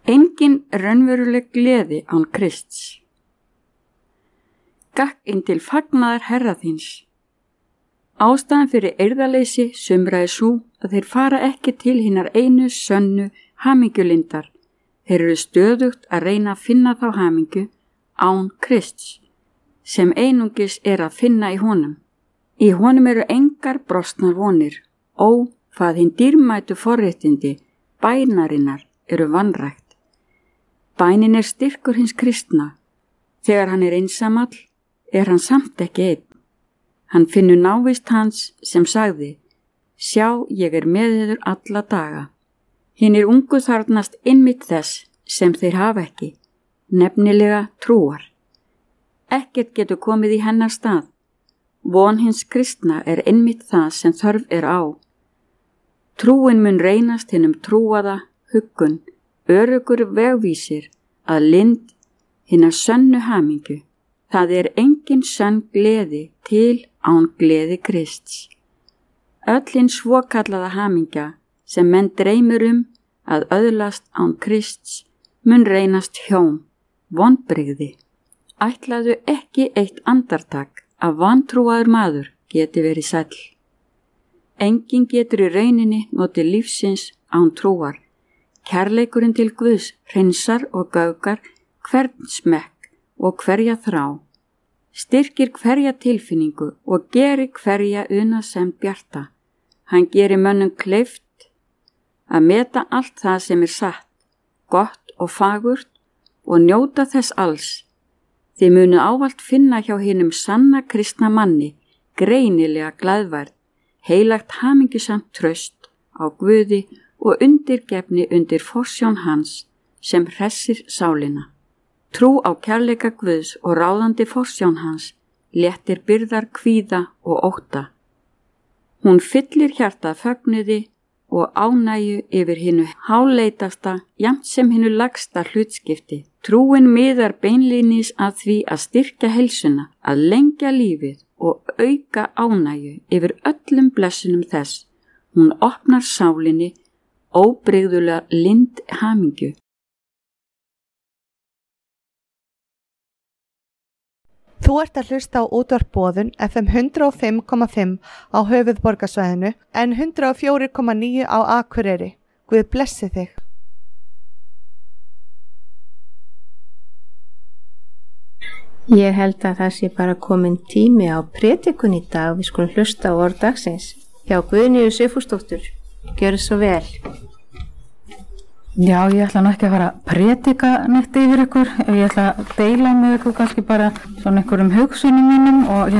Engin raunveruleg gleði án Krists. Gakk inn til fagnaðar Herra þíns. Ástæðan fyrir eirðarleysi sumra sú að þeir fara ekki til hinnar einu sönnu hamingjulindar. Þeir eru stöðugt að reyna að finna þá hamingju án Krists, sem einungis að finna í honum. Í honum eru engar brostnar vonir, hvað hinn dýrmætu forréttindi, bænarinnar eru vanrækt. Bænin styrkur hins kristna. Þegar hann einsamall, hann samt ekki einn. Hann finnur návist hans sem sagði, sjá, ég með yður alla daga. Hinir ungu þarfnast einmitt þess sem þeir hafa ekki, nefnilega trúar. Ekkert getur komið í hennar stað. Von hins kristna einmitt það sem þörf á. Trúin mun reynast hinum trúaða huggun, öruggur vegvísir að lind hinnar sönnu hamingju. Það engin sönn gleði til án gleði Krists. Öll hinn svokallaða hamingja sem menn dreymir að öðlast án Krists mun reynast hjóm, vonbrigði. Ætlaðu ekki eitt andartak að vantrúaður maður geti verið sæll. Enginn getur í rauninni notið lífsins án trúar. Kærleikurinn til Guðs hreinsar og göfgar hvern smekk og hverja þrá, styrkir hverja tilfinningu og gerir hverja sem bjarta. Hann gerir mönnum kleift að meta allt það sem satt, gott og fagurt og njóta þess alls. Þið munu ávallt finna hjá hinum sanna kristna manni greinilega glaðværð, heilagt hamingjusamt traust á Guði og undirgefni undir forsjón hans sem hressir sálina. Trú á kærleika Guðs og ráðandi forsjón hans léttir byrðar kvíða og ótta. Hún fyllir hjartað fögnuði og ánægju yfir hinu háleitasta jafnt sem hinu lagsta hlutskipti. Trúin miðar beinlínis að því að styrkja heilsuna, að lengja lífið og auka ánægju yfir öllum blessunum þess. Hún opnar sálinni óbrigðulega lind hamingju. Þú ert að hlusta á útvarp Boðun FM 105,5 á höfuðborgarsvæðinu en 104,9 á Akureyri. Guð blessi þig. Ég held að það sé bara komin tími á prédikun í dag. Við skulum hlusta á orð dagsins. Hjá Guðnýju Sigfúsdóttur. Gjörðu svo vel. Já, ég ætla nú ekki að fara að prédika neitt yfir ykkur. Ég ætla að deila með ykkur kannski bara svona einhverjum hugsunum mínum og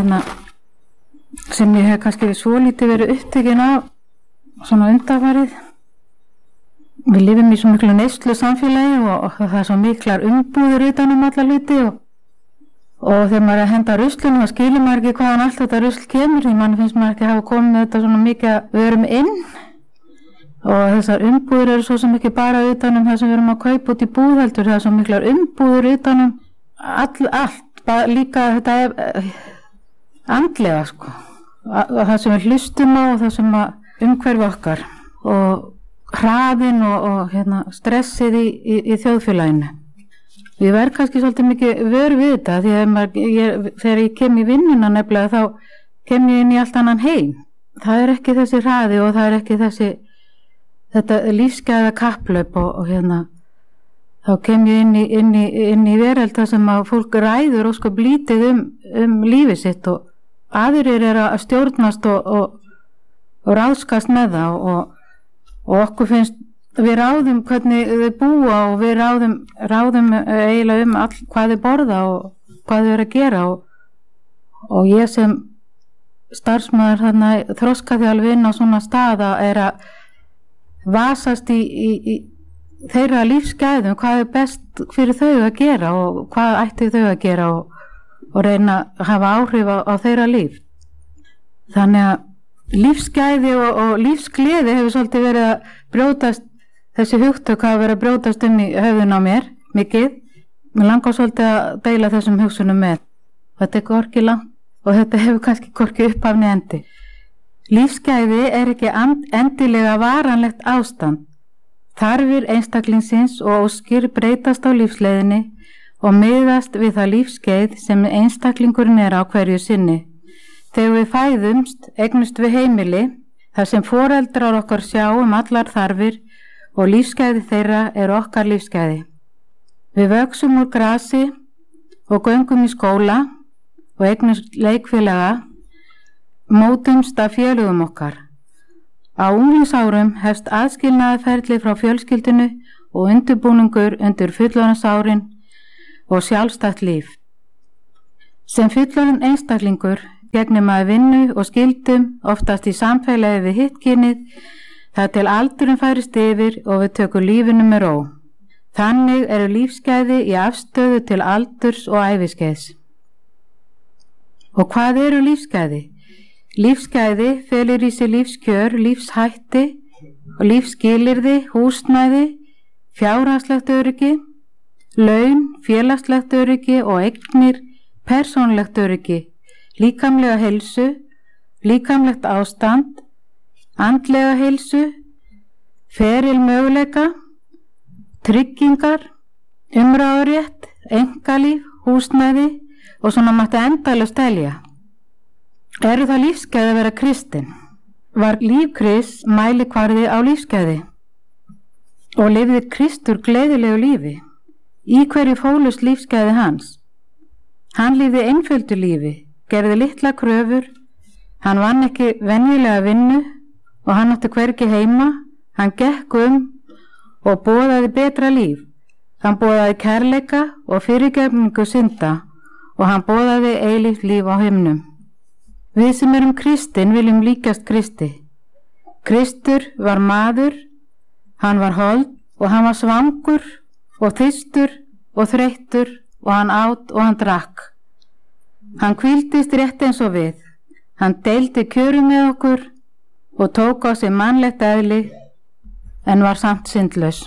sem ég hef kannski svolítið verið upptekin af svona undanfarið. Við lifum í svo miklu neyslu samfélagi og það er svo miklar umbúðir utan alla hluti og þegar maður að henda ruslinu þá skilur maður ekki hvaðan allt þetta rusl kemur því mann finnst maður ekki hafa komið með þetta svona mikið að við erum inn. Og þessar umbúðir eru svo sem ekki bara utanum það sem við erum að kaupa út í búð heldur, það er svo miklar umbúðir utanum allt, líka þetta andlega sko, það sem við hlustum á og það sem umhverfi okkar og hraðin og stressið í þjóðfélaginu. Ég verð kannski svolítið mikið vör við þetta því að þegar ég kem í vinnuna nefnilega þá kem ég inn í allt annan heim. Það ekki þessi hraði og það ekki þetta lífsgæða kapplaup og þá kem ég inn í veröld þar sem að fólk ræður og sko blítið lífið sitt og aðrir að stjórnast og ráðskast með það og okkur finnst við ráðum hvernig þau búa og við ráðum eiginlega hvað þau borða og hvað þau eru að gera og ég sem starfsmaður þarna þroskaþjálfi inn á svona staða að vasast í þeirra lífsgæðum, hvað best fyrir þau að gera og hvað ætti þau að gera og reyna að hafa áhrif á þeirra líf. Þannig að lífsgæði og lífsgleði hefur svolítið verið að brjótast, þessi hugtök hafa verið að brjótast í höfðun á mér, mikið. Mér langar svolítið að deila þessum hugsunum með. Þetta gorki langt og þetta hefur kannski gorki upphafni endi. Lífsgæði ekki endilega varanlegt ástand, Þarfir einstaklingsins og óskir breytast á lífsleiðinni og miðast við það lífskeið sem einstaklingurinn er á hverju sinni. Þegar við fæðumst, eignumst við heimili, þar sem foreldrar okkar sjá allar þarfir og lífsgæði þeirra er okkar lífsgæði. Við vöxum úr grasi og göngum í skóla og eignumst leikfélaga, mótumst af félögum okkar. Á unglingsárum hefst aðskilnaðarferli frá fjölskyldinu og undirbúningur undir fullorðinsárin og sjálfstætt líf. Sem fullorðinn einstaklingur gegnir maður vinnu og skyldum oftast í samfélagi við hitt kynið þar til aldurinn færist yfir og við tökum lífinu með ró. Þannig eru lífsgæði í afstöðu til aldurs og æviskeiðs. Og hvað eru lífsgæði? Lífsgæði felur í sig lífskjör, lífshætti og lífsskilyrði, húsnæði, fjárhagslegt öryggi, laun, félagslegt öryggi og eignir, persónulegt öryggi, líkamlega heilsu, líkamlegt ástand, andlega heilsu, feril möguleika, tryggingar, umráðarétt, einkalíf, húsnæði og svona mætti endalaust telja. Eru það lífsgæði að vera kristinn? Var líf Krists mælikvarði á lífsgæði og lifði Kristur gleðilegu lífi? Í hverju fólust lífsgæði hans? Hann lifði einföldu lífi, gerði litla kröfur, hann vann ekki venjulega vinnu og hann átti hvergi heima, hann gekk og boðaði betra líf. Hann boðaði kærleika og fyrirgefningu synda og hann boðaði eilíft líf á himnum. Við sem erum kristinn viljum líkjast Kristi. Kristur var maður, hann var hold og hann var svangur og þyrstur og þreyttur og hann át og hann drakk. Hann hvíldist rétt eins og við. Hann deildi kjörum með okkur og tók á sig mannlegt eðli en var samt syndlaus.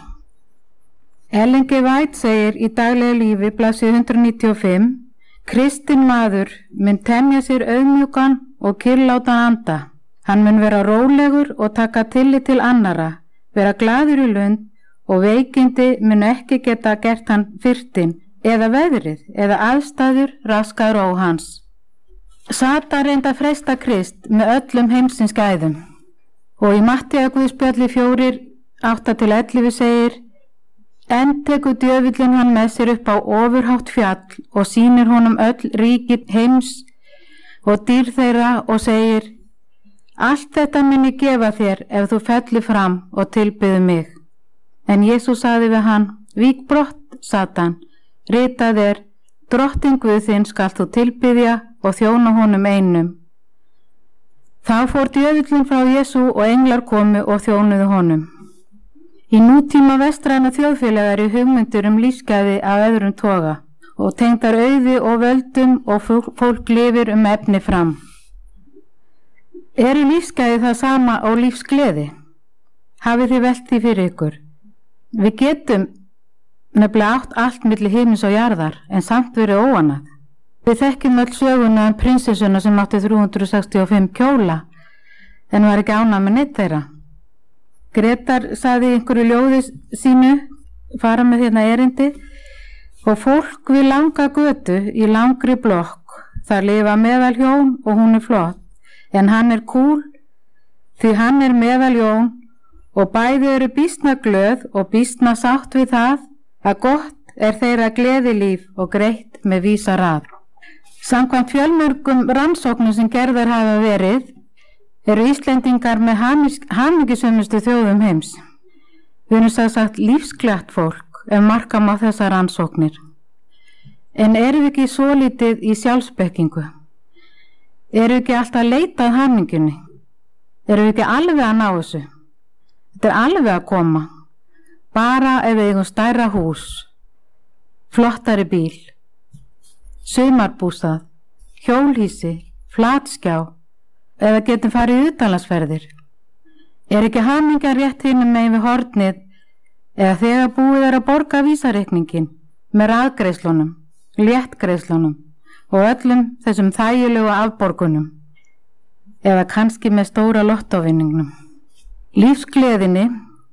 Ellen G. White segir í daglegu lífi, blaðsíðu 195, kristinn maður mun temja sér auðmjúkan og kyrrlátan anda. Hann mun vera rólegur og taka tillit til annara, vera glaður í lund og veikindi mun ekki geta gert hann fyrtin eða veðrið eða aðstæður raskar á hans. Satan reyndi að freista Krist með öllum heimsins gæðum og í Matteusarguðspjalli 4:8-11 segir: En tekur djöfullinn hann með sér upp á ofurhátt fjall og sýnir honum öll ríki heims og dýr þeirra og segir: Allt þetta mun ég gefa þér ef þú fellir fram og tilbyður mig. En Jesús sagði við hann: Vík brott, Satan, ritað er: Drottinn Guð þinn skalt þú tilbyðja og þjóna honum einum. Þá fór djöfullinn frá Jesú og englar komu og þjónuðu honum. Í nútíma vestræna þjóðfélagar eru hugmyndir lífsgæði af öðrum toga og tengdar auði og völdum og fólk lifir efni fram. Eru lífsgæði það sama og lífsgleði? Hafið þið velt því fyrir ykkur? Við getum nefnilega átt allt milli himins og jarðar en samt verið óanað. Við þekkjum öll söguna prinsessuna sem átti 365 kjóla en var ekki ánægð með neitt þeirra. Grétar sagði í einhverju ljóði sínu, fara með hérna erindi: Og fólk við langa götu í langri blokk, þar lifa meðaljón og hún flott, en hann kúl, því hann meðaljón og bæði eru býsna glöð og býsna sátt við það að gott þeirra gleðilíf og greitt með vísa rað. Samkvæmt fjölmörgum rannsóknum sem gerðar hafa verið, eru Íslendingar með hamingjusömustu þjóðum heims. Við erum sagt lífsglatt fólk ef marka má þessar rannsóknir. En erum við ekki svolítið í sjálfsbekkingu? Erum við ekki alltaf að leita að hamingjunni? Erum við ekki alveg að ná þessu? Þetta alveg að koma. Bara ef við eigum stærra hús, flottari bíl, sumarbústað, hjólhýsi, flatskjá, eða getum farið utanlandsferðir. Ekki hamingjan rétt hinum megin við hornið eða þegar búið að borga vísareikningin með raðgreiðslunum, léttgreiðslunum og öllum þessum þægilegu afborgunum eða kannski með stóra lottóvinningnum. Lífsgleðinni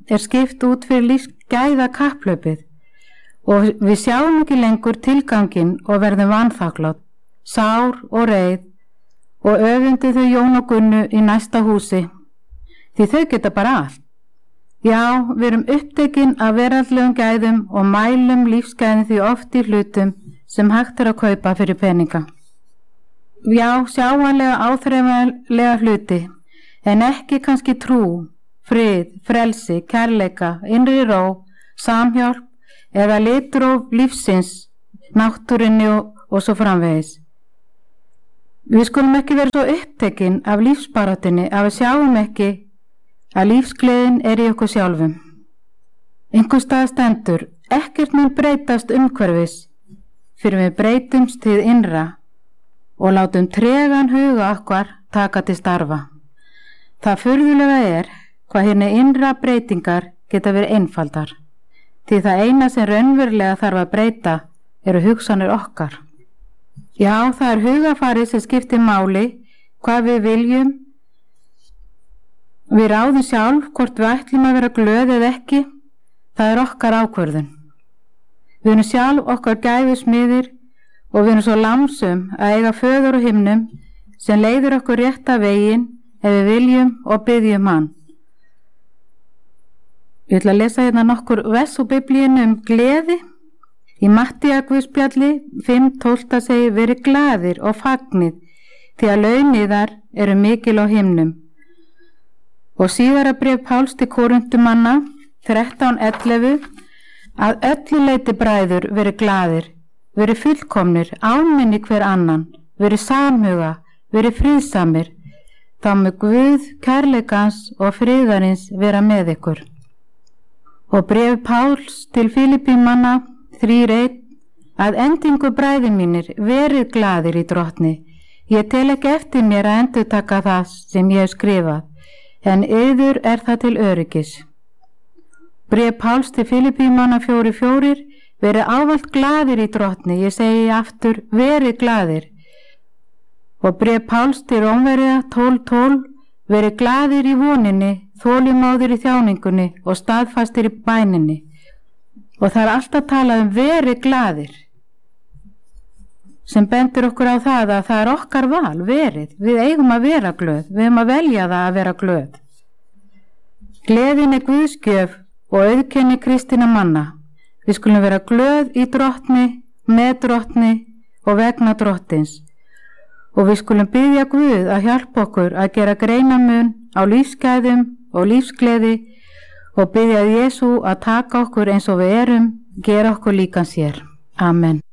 er skipt út fyrir lífsgæða kapplaupið og við sjáum ekki lengur tilganginn og verðum vanþakklátt, sár og reið og öfundi þau Jón og Gunnu í næsta húsi, því þau geta bara allt. Já, við erum upptekinn af veraldlegum gæðum og mælum lífsgæðin því oft í hlutum sem hægt að kaupa fyrir peninga. Já, sjáanlega áþreifanlega hluti, en ekki kannski trú, frið, frelsi, kærleika, innri ró, samhjálp eða litróf lífsins, náttúrinni og svo framvegis. Við skulum ekki vera svo upptekinn af lífsbaráttunni að við sjáum ekki að lífsgleðin í okkur sjálfum. Einhvers staðar stendur, ekkert mun breytast umhverfis fyrir við breytumst til innra og látum tregan huga okkar taka til starfa. Það furðulega hvað hérna innra breytingar geta verið einfaldar, því það eina sem raunverulega þarf að breyta eru hugsanir okkar. Já, það hugafarið sem skiptir máli, hvað við viljum. Við ráðum sjálf hvort við ætlum að vera glöð eða ekki, það okkar ákvörðun. Við erum sjálf okkar gæfusmiðir og við erum svo lánsum að eiga föður á himnum sem leiðir okkur rétta veginn ef við viljum og byggjum hann. Ég ætla að lesa hérna nokkur vers úr Biblíunni gleði. Í Mattías Guðspjalli 5:12 segir verið glaðir og fagnið því að laun yðar eru mikil á himnum. Og síðara bréf Páls til Korintumanna 13:11 að öllu leyti bræður verið glaðir, verið fullkomnir, áminni hver annan, verið samhuga, verið friðsamir, þá með Guð, kærleikans og friðarins vera með ykkur. Og bréf Páls til Filippímanna 3:1 að endingu bræði mínir verið glaðir í Drottni. Ég tel ekki eftir mér að endurtaka það sem ég hef skrifað, en yður það til öryggis. Bréf Páls til Filippímanna 4:4 verið ávallt glaðir í Drottni. Ég segi aftur verið glaðir. Og bréf Páls til Rómverja 12:12 verið glaðir í voninni, þolinmóðir í þjáningunni og staðfastir í bæninni. Og það alltaf talað verið glaðir, sem bendur okkur á það að það okkar val, verið. Við eigum að vera glöð, við eigum að velja það að vera glöð. Gleðin Guðsgjöf og auðkenni kristinna manna. Við skulum vera glöð í Drottni, með Drottni og vegna Drottins. Og við skulum biðja Guð að hjálpa okkur að gera greinamun á lífsgæðum og lífsgleði og biðja Jesú að taka okkur eins og við erum, gera okkur líkan sér. Amen.